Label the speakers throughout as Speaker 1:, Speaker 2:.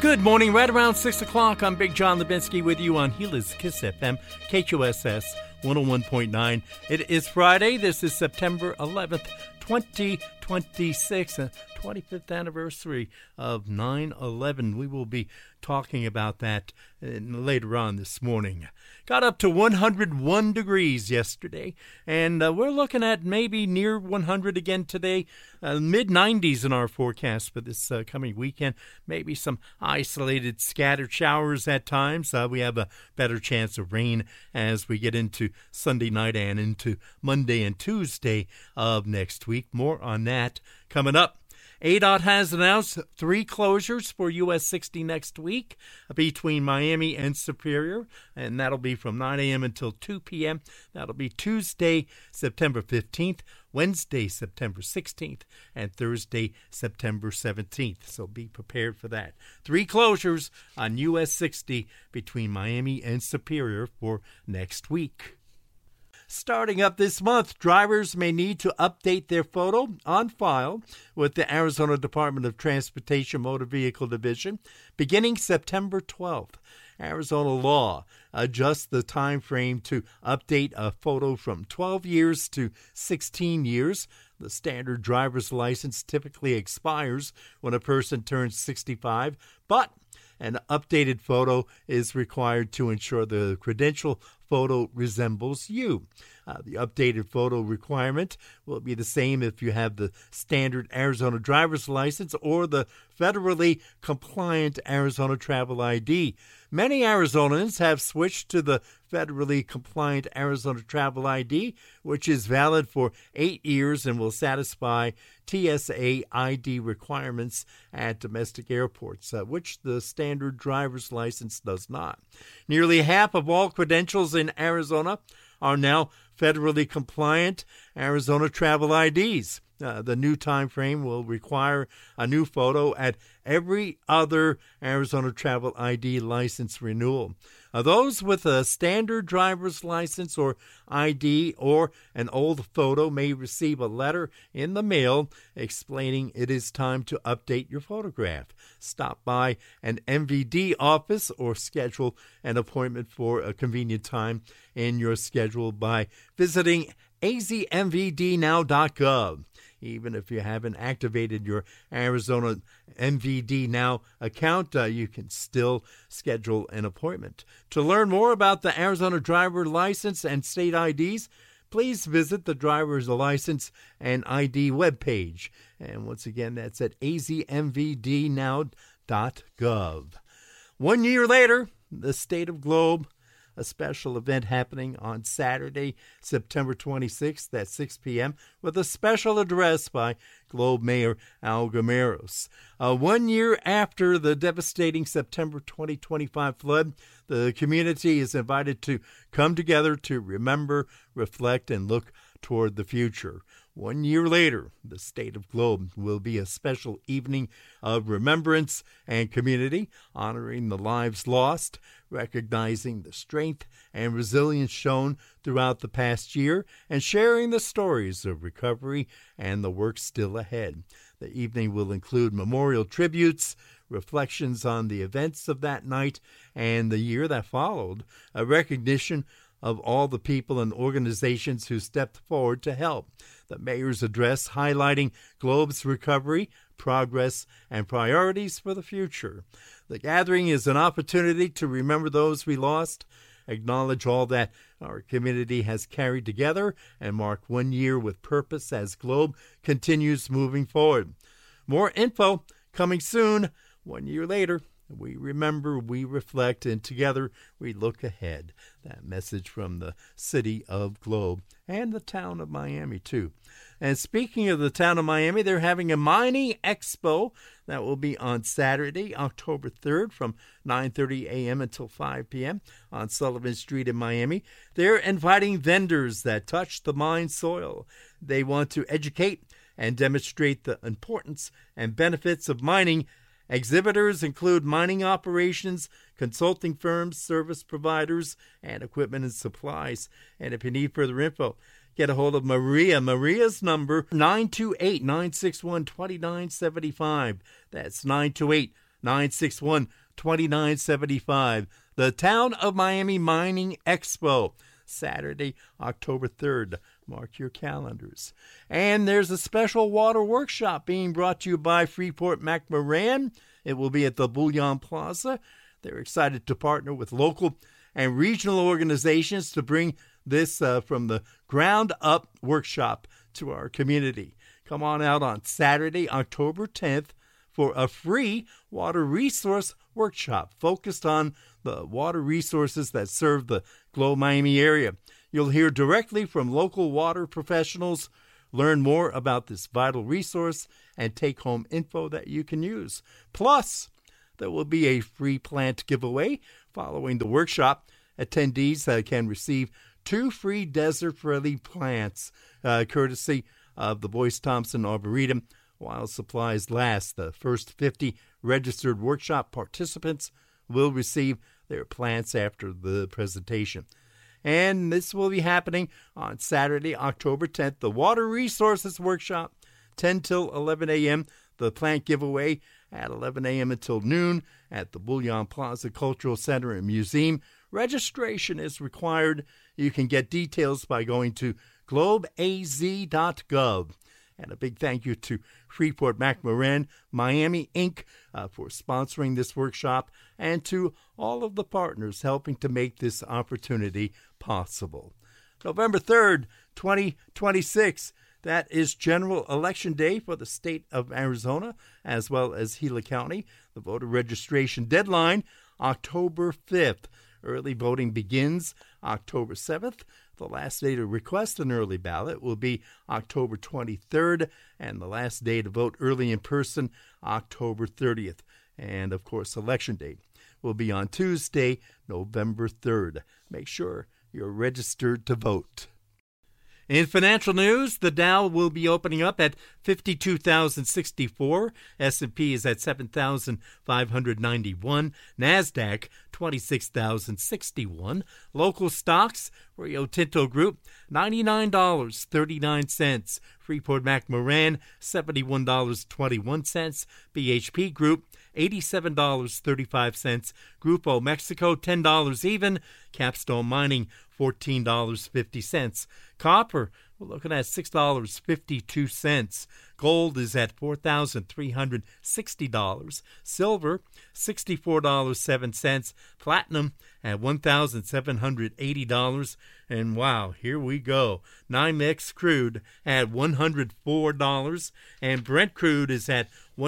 Speaker 1: Good morning, right around 6 o'clock. I'm Big John Lubinsky with you on Gila's Kiss FM, KQSS 101.9. It is Friday. This is September 11th, 2026, 25th anniversary of 9/11. We will be talking about that later on this morning. Got up to 101 degrees yesterday, and we're looking at maybe near 100 again today. Mid-90s in our forecast for this coming weekend. Maybe some isolated scattered showers at times. We have a better chance of rain as we get into Sunday night and into Monday and Tuesday of next week. More on that coming up. ADOT has announced 3 closures for US 60 next week between Miami and Superior, and that'll be from 9 a.m. until 2 p.m. That'll be Tuesday, September 15th, Wednesday, September 16th, and Thursday, September 17th. So be prepared for that. 3 closures on US 60 between Miami and Superior for next week. Starting up this month, drivers may need to update their photo on file with the Arizona Department of Transportation Motor Vehicle Division beginning September 12th. Arizona law adjusts the time frame to update a photo from 12 years to 16 years. The standard driver's license typically expires when a person turns 65, but an updated photo is required to ensure the credential photo resembles you. The updated photo requirement will be the same if you have the standard Arizona driver's license or the federally compliant Arizona travel ID. Many Arizonans have switched to the federally compliant Arizona travel ID, which is valid for 8 years and will satisfy TSA ID requirements at domestic airports, which the standard driver's license does not. Nearly half of all credentials in Arizona are now federally compliant Arizona travel IDs. The new time frame will require a new photo at every other Arizona travel ID license renewal. Those with a standard driver's license or ID or an old photo may receive a letter in the mail explaining it is time to update your photograph. Stop by an MVD office or schedule an appointment for a convenient time in your schedule by visiting azmvdnow.gov. Even if you haven't activated your Arizona MVD Now account, you can still schedule an appointment. To learn more about the Arizona driver license and state IDs, please visit the driver's license and ID webpage. And once again, that's at azmvdnow.gov. 1 year later, the State of Globe, a special event happening on Saturday, September 26th at 6 p.m. with a special address by Globe Mayor Al Gameros. 1 year after the devastating September 2025 flood, the community is invited to come together to remember, reflect, and look toward the future. 1 year later, the State of Globe will be a special evening of remembrance and community, honoring the lives lost, recognizing the strength and resilience shown throughout the past year, and sharing the stories of recovery and the work still ahead. The evening will include memorial tributes, reflections on the events of that night and the year that followed, a recognition of all the people and organizations who stepped forward to help. The mayor's address highlighting Globe's recovery, progress, and priorities for the future. The gathering is an opportunity to remember those we lost, acknowledge all that our community has carried together, and mark 1 year with purpose as Globe continues moving forward. More info coming soon. 1 year later, we remember, we reflect, and together we look ahead. That message from the city of Globe and the town of Miami, too. And speaking of the town of Miami, they're having a mining expo that will be on Saturday, October 3rd from 9:30 a.m. until 5 p.m. on Sullivan Street in Miami. They're inviting vendors that touch the mine soil. They want to educate and demonstrate the importance and benefits of mining. Exhibitors include mining operations, consulting firms, service providers, and equipment and supplies. And if you need further info, get a hold of Maria. Maria's number, 928-961-2975. That's 928 961-2975. The Town of Miami Mining Expo, Saturday, October 3rd. Mark your calendars. And there's a special water workshop being brought to you by Freeport-McMoRan. It will be at the Bullion Plaza. They're excited to partner with local and regional organizations to bring this from the ground up workshop to our community. Come on out on Saturday, October 10th for a free water resource workshop focused on the water resources that serve the Globe Miami area. You'll hear directly from local water professionals, learn more about this vital resource, and take home info that you can use. Plus, there will be a free plant giveaway following the workshop. Attendees can receive 2 free desert-friendly plants, courtesy of the Boyce Thompson Arboretum, while supplies last. The first 50 registered workshop participants will receive their plants after the presentation. And this will be happening on Saturday, October 10th, the Water Resources Workshop, 10 till 11 a.m., the plant giveaway at 11 a.m. until noon at the Bullion Plaza Cultural Center and Museum. Registration is required. You can get details by going to globeaz.gov. And a big thank you to Freeport-McMoRan, Miami, Inc. For sponsoring this workshop, and to all of the partners helping to make this opportunity possible. November 3rd, 2026, that is General Election Day for the state of Arizona, as well as Gila County. The voter registration deadline, October 5th. Early voting begins October 7th. The last day to request an early ballot will be October 23rd, and the last day to vote early in person, October 30th. And, of course, Election Day will be on Tuesday, November 3rd. Make sure you're registered to vote. In financial news, the Dow will be opening up at 52,064. S&P is at 7,591. NASDAQ, 26,061. Local stocks, Rio Tinto Group, $99.39. Freeport-McMoRan, $71.21. BHP Group, $87.35. Grupo Mexico, $10 even. Capstone Mining, $14.50. Copper, we're looking at $6.52. Gold is at $4,360. Silver, $64.07. Platinum at $1,780. And wow, here we go. NYMEX crude at $104. And Brent crude is at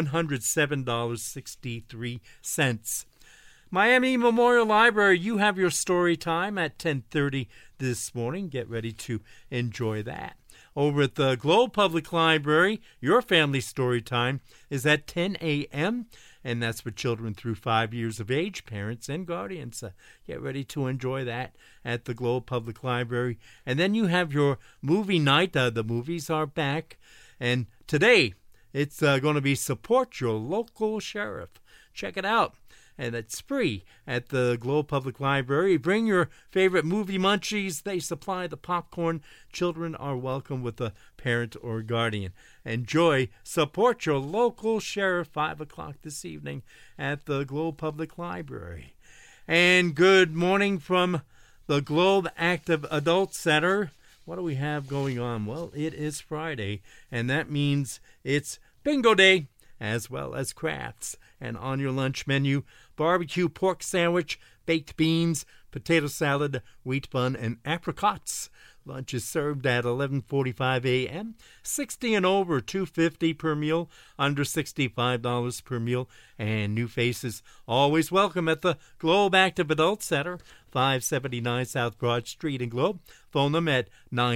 Speaker 1: $107.63. Miami Memorial Library, you have your story time at 10:30 this morning. Get ready to enjoy that. Over at the Globe Public Library, your family story time is at 10 a.m., and that's for children through 5 years of age, parents and guardians. Get ready to enjoy that at the Globe Public Library. And then you have your movie night. The movies are back. And today, it's going to be Support Your Local Sheriff. Check it out. And it's free at the Globe Public Library. Bring your favorite movie munchies. They supply the popcorn. Children are welcome with a parent or guardian. Enjoy Support Your Local Sheriff, 5 o'clock this evening at the Globe Public Library. And good morning from the Globe Active Adult Center. What do we have going on? Well, it is Friday, and that means it's Bingo Day, as well as crafts. And on your lunch menu, barbecue pork sandwich, baked beans, potato salad, wheat bun, and apricots. Lunch is served at 11:45 a.m. 60 and over, $2.50 per meal, under $65 per meal. And new faces always welcome at the Globe Active Adult Center, 579 South Broad Street in Globe. Phone them at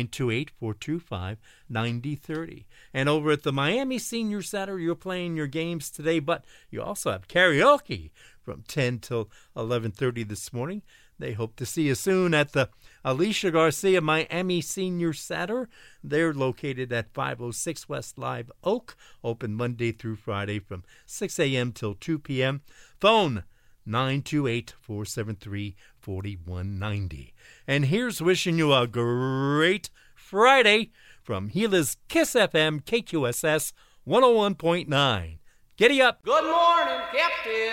Speaker 1: 928-425-9030. And over at the Miami Senior Center, you're playing your games today, but you also have karaoke from 10 till 11:30 this morning. They hope to see you soon at the Alicia Garcia Miami Senior Center. They're located at 506 West Live Oak, open Monday through Friday from 6 a.m. till 2 p.m. Phone 928-473-4190. And here's wishing you a great Friday from Gila's Kiss FM KQSS 101.9. Giddy up.
Speaker 2: Good morning, Captain.